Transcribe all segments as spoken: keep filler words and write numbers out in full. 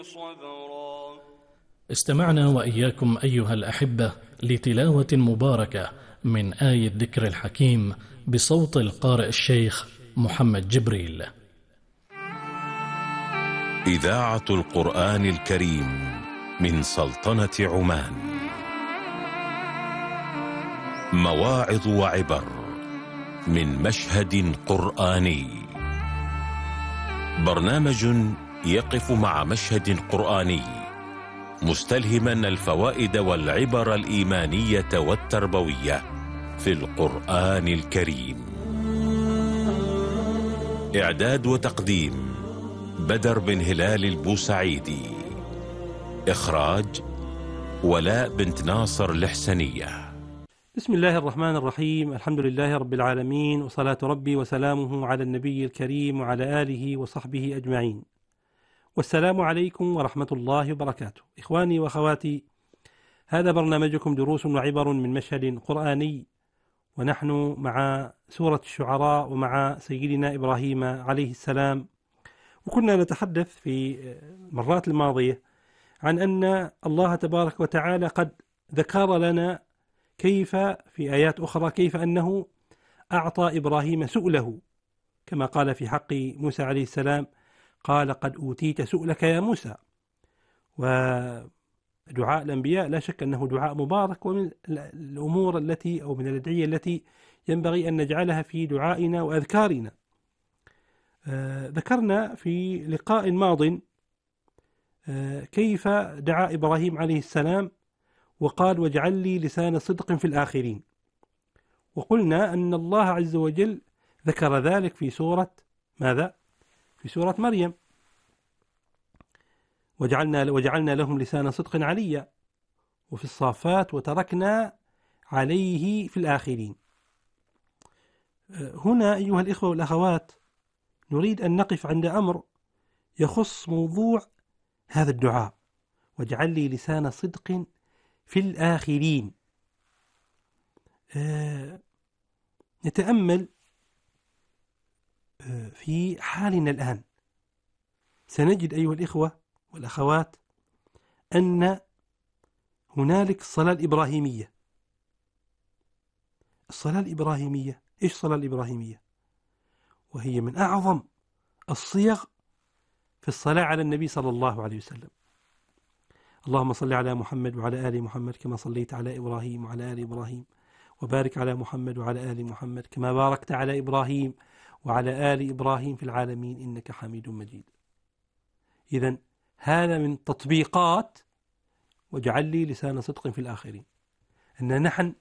استمعنا وإياكم أيها الأحبة لتلاوة مباركة من آية الذكر الحكيم بصوت القارئ الشيخ محمد جبريل. إذاعة القرآن الكريم من سلطنة عمان. مواعظ وعبر من مشهد قرآني. برنامج يقف مع مشهد قرآني مستلهما الفوائد والعبر الإيمانية والتربوية في القرآن الكريم. إعداد وتقديم بدر بن هلال البوسعيدي. إخراج ولاء بنت ناصر الحسنية. بسم الله الرحمن الرحيم. الحمد لله رب العالمين، وصلاة ربي وسلامه على النبي الكريم وعلى آله وصحبه أجمعين، والسلام عليكم ورحمة الله وبركاته. إخواني وأخواتي، هذا برنامجكم دروس وعبر من مشهد قرآني، ونحن مع سورة الشعراء ومع سيدنا إبراهيم عليه السلام. وكنا نتحدث في المرات الماضية عن أن الله تبارك وتعالى قد ذكر لنا كيف في آيات أخرى كيف أنه أعطى إبراهيم سؤله، كما قال في حق موسى عليه السلام: قال قد أوتيت سؤلك يا موسى. ودعاء الأنبياء لا شك أنه دعاء مبارك، ومن الأمور التي أو من الأدعية التي ينبغي أن نجعلها في دعائنا وأذكارنا. آه ذكرنا في لقاء ماض آه كيف دعا إبراهيم عليه السلام وقال: واجعل لي لسان صدق في الآخرين. وقلنا أن الله عز وجل ذكر ذلك في سورة ماذا؟ في سورة مريم: وجعلنا, وجعلنا لهم لسان صدق عليا. وفي الصافات: وتركنا عليه في الآخرين. هنا أيها الإخوة والأخوات نريد أن نقف عند أمر يخص موضوع هذا الدعاء: واجعل لي لسان صدق في الآخرين. آه نتأمل آه في حالنا الآن، سنجد أيها الإخوة والأخوات أن هنالك الصلاة الإبراهيمية. الصلاة الإبراهيمية، إيش الصلاة الإبراهيمية؟ وهي من أعظم الصيغ في الصلاة على النبي صلى الله عليه وسلم. اللهم صل على محمد وعلى آل محمد كما صليت على إبراهيم وعلى آل إبراهيم، وبارك على محمد وعلى آل محمد كما باركت على إبراهيم وعلى آل إبراهيم في العالمين إنك حميد مجيد. إذن هذا من تطبيقات واجعل لي لسان صدق في الآخرين، أن نحن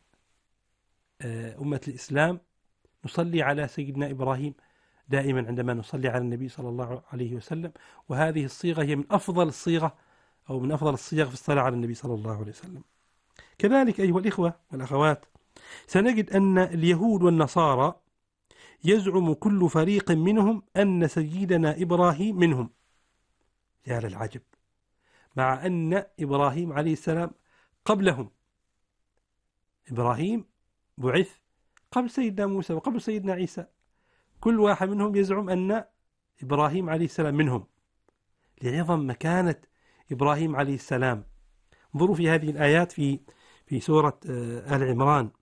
أمة الإسلام نصلي على سيدنا إبراهيم دائما عندما نصلي على النبي صلى الله عليه وسلم، وهذه الصيغة هي من أفضل الصيغة أو من أفضل الصيغ في الصلاة على النبي صلى الله عليه وسلم. كذلك أيها الإخوة والأخوات سنجد أن اليهود والنصارى يزعم كل فريق منهم أن سيدنا إبراهيم منهم. يا للعجب، مع أن إبراهيم عليه السلام قبلهم. إبراهيم بعث قبل سيدنا موسى وقبل سيدنا عيسى، كل واحد منهم يزعم أن إبراهيم عليه السلام منهم لعظم مكانة إبراهيم عليه السلام. انظروا في هذه الآيات في في سورة آل عمران: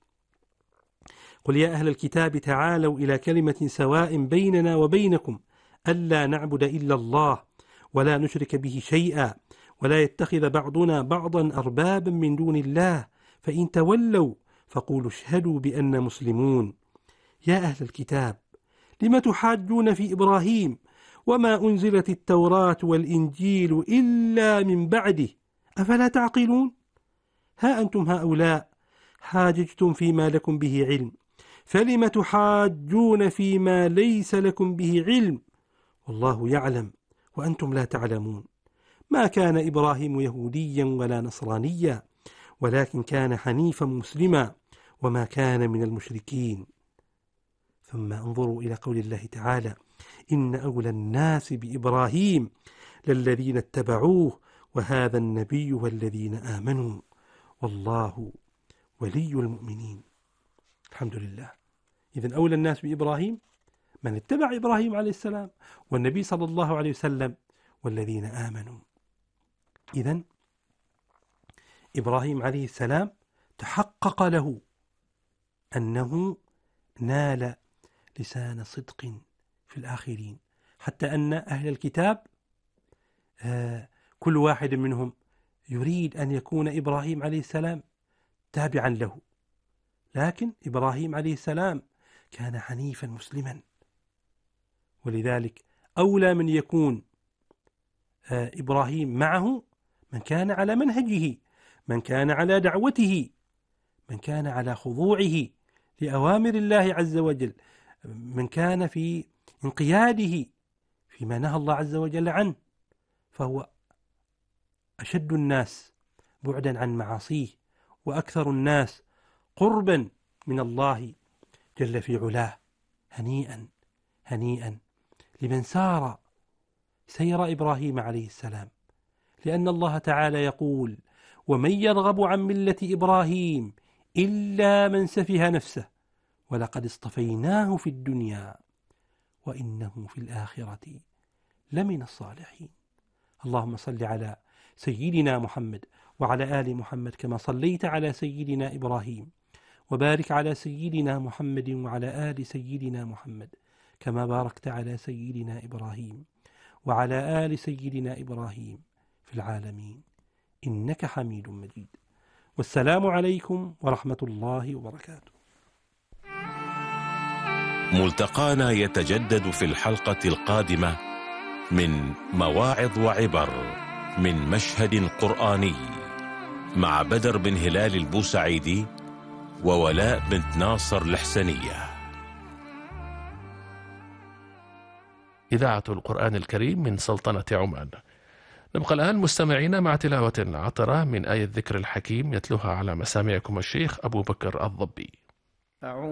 قل يا أهل الكتاب تعالوا إلى كلمة سواء بيننا وبينكم ألا نعبد إلا الله ولا نشرك به شيئا ولا يتخذ بعضنا بعضا أربابا من دون الله فإن تولوا فقولوا اشهدوا بأننا مسلمون. يا أهل الكتاب لم تحاجون في إبراهيم وما أنزلت التوراة والإنجيل إلا من بعده أفلا تعقلون؟ ها أنتم هؤلاء حاججتم فيما لكم به علم فلم تحاجون فيما ليس لكم به علم والله يعلم وأنتم لا تعلمون. ما كان إبراهيم يهوديا ولا نصرانيا ولكن كان حنيفا مسلما وما كان من المشركين. ثم انظروا إلى قول الله تعالى: إن أولى الناس بإبراهيم للذين اتبعوه وهذا النبي والذين آمنوا والله ولي المؤمنين. الحمد لله. إذن أولى الناس بإبراهيم من اتبع إبراهيم عليه السلام والنبي صلى الله عليه وسلم والذين آمنوا. إذن إبراهيم عليه السلام تحقق له أنه نال لسان صدق في الآخرين، حتى أن أهل الكتاب آه كل واحد منهم يريد أن يكون إبراهيم عليه السلام تابعا له، لكن إبراهيم عليه السلام كان حنيفا مسلما، ولذلك أولى من يكون آه إبراهيم معه من كان على منهجه، من كان على دعوته، من كان على خضوعه لأوامر الله عز وجل، من كان في انقياده فيما نهى الله عز وجل عنه، فهو أشد الناس بعدا عن معاصيه وأكثر الناس قربا من الله جل في علاه. هنيئا هنيئا لمن سار سير إبراهيم عليه السلام، لأن الله تعالى يقول: ومن يرغب عن ملة إبراهيم إلا من سفه نفسه ولقد اصطفيناه في الدنيا وإنه في الآخرة لمن الصالحين. اللهم صل على سيدنا محمد وعلى آل محمد كما صليت على سيدنا إبراهيم، وبارك على سيدنا محمد وعلى آل سيدنا محمد كما باركت على سيدنا إبراهيم وعلى آل سيدنا إبراهيم في العالمين إنك حميد مجيد. والسلام عليكم ورحمة الله وبركاته. ملتقانا يتجدد في الحلقة القادمة من مواعظ وعبر من مشهد قرآني مع بدر بن هلال البوسعيدي وولاء بنت ناصر الحسنية. إذاعة القرآن الكريم من سلطنة عمان. نبقى الآن مستمعين مع تلاوة عطرة من آية الذكر الحكيم يتلوها على مسامعكم الشيخ أبو بكر الضبي.